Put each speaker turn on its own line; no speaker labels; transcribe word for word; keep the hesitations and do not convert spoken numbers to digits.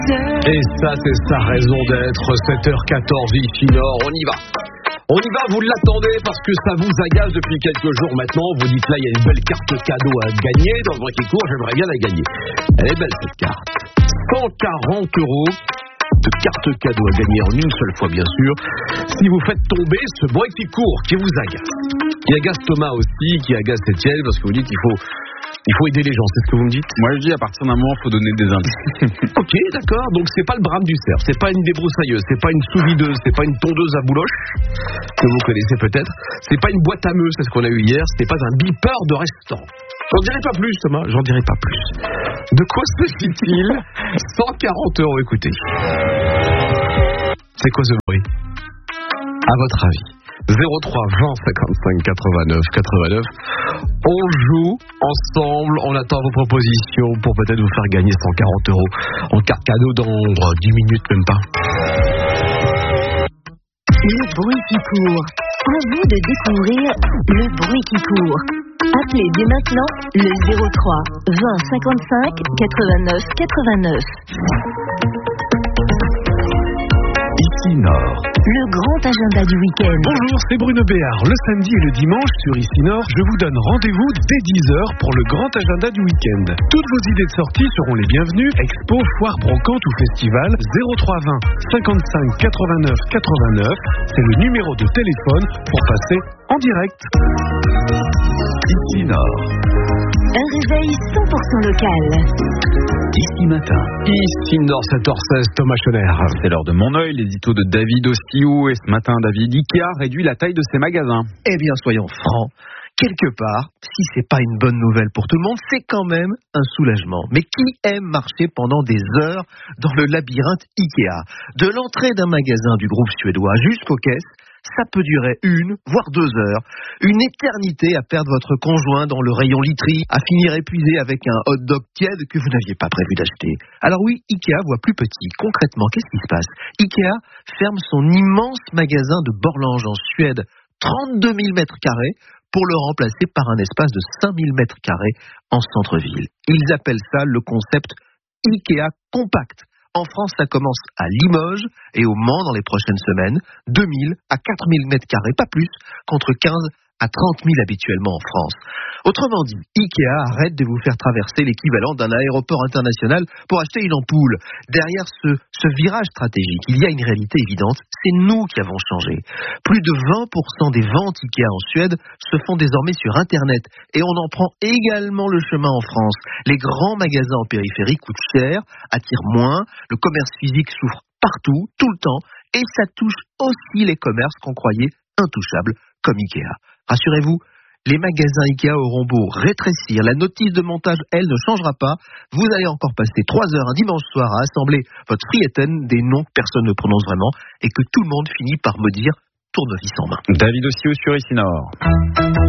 Et ça, c'est sa raison d'être. sept heures quatorze ici Nord, on y va. On y va, vous l'attendez parce que ça vous agace depuis quelques jours maintenant. Vous dites là, il y a une belle carte cadeau à gagner. Dans le vrai qui court, j'aimerais bien la gagner. Elle est belle cette carte. cent quarante euros de carte cadeau à gagner en une seule fois, bien sûr. Si vous faites tomber ce bruit qui court, qui vous agace. Qui agace Thomas aussi, qui agace Étienne, parce que vous dites qu'il faut... Il faut aider les gens, c'est ce que vous me dites?
Moi je dis à partir d'un moment, il faut donner des indices.
Ok, d'accord, donc c'est pas le brame du cerf, c'est pas une débroussailleuse, c'est pas une sous-videuse, c'est pas une tondeuse à bouloche, que vous connaissez peut-être, c'est pas une boîte à meux, c'est ce qu'on a eu hier, c'était pas un beeper de restaurant. J'en dirai pas plus, Thomas, j'en dirai pas plus. De quoi s'agit-il? cent quarante euros, écoutez. C'est quoi ce bruit? À votre avis? zéro trois vingt cinquante-cinq quatre-vingt-neuf quatre-vingt-neuf. On joue ensemble, on attend vos propositions pour peut-être vous faire gagner cent quarante euros en carte cadeau dans dix minutes, même pas.
Le bruit qui court. À vous de découvrir le bruit qui court. Appelez dès maintenant le zéro trois vingt cinquante-cinq quatre-vingt-neuf quatre-vingt-neuf.
Ici Nord.
Le grand agenda du week-end.
Bonjour, c'est Bruno Béard. Le samedi et le dimanche sur Ici Nord, je vous donne rendez-vous dès dix heures pour le grand agenda du week-end. Toutes vos idées de sortie seront les bienvenues. Expo, foire, brocante ou festival. zéro trois vingt cinquante-cinq quatre-vingt-neuf quatre-vingt-neuf. C'est le numéro de téléphone pour passer en direct.
Ici Nord.
Un réveil cent pour cent local.
Ici Matin.
Ici Nord, sept heures seize, Thomas Schoner.
C'est l'heure de Mon Œil, l'édito de David Ossiou. Et ce matin, David, Ikea réduit la taille de ses magasins.
Eh bien, soyons francs. Quelque part, si c'est pas une bonne nouvelle pour tout le monde, c'est quand même un soulagement. Mais qui aime marcher pendant des heures dans le labyrinthe Ikea? De l'entrée d'un magasin du groupe suédois jusqu'aux caisses, ça peut durer une, voire deux heures. Une éternité à perdre votre conjoint dans le rayon literie, à finir épuisé avec un hot dog tiède que vous n'aviez pas prévu d'acheter. Alors oui, Ikea voit plus petit. Concrètement, qu'est-ce qui se passe? Ikea ferme son immense magasin de Borlange en Suède, trente-deux mille mètres carrés, pour le remplacer par un espace de cinq mille mètres carrés en centre-ville. Ils appellent ça le concept Ikea Compact. En France, ça commence à Limoges et au Mans dans les prochaines semaines, deux mille à quatre mille mètres carrés, pas plus, contre quinze à trente mille habituellement en France. Autrement dit, Ikea arrête de vous faire traverser l'équivalent d'un aéroport international pour acheter une ampoule. Derrière ce, ce virage stratégique, il y a une réalité évidente, c'est nous qui avons changé. Plus de vingt pour cent des ventes Ikea en Suède se font désormais sur Internet et on en prend également le chemin en France. Les grands magasins en périphérie coûtent cher, attirent moins, le commerce physique souffre partout, tout le temps, et ça touche aussi les commerces qu'on croyait intouchables, comme Ikea. Rassurez-vous, les magasins Ikea auront beau rétrécir, la notice de montage, elle, ne changera pas. Vous allez encore passer trois heures un dimanche soir à assembler votre frieten, des noms que personne ne prononce vraiment, et que tout le monde finit par me dire tournevis en main.
David Ossiou sur Ici Nord.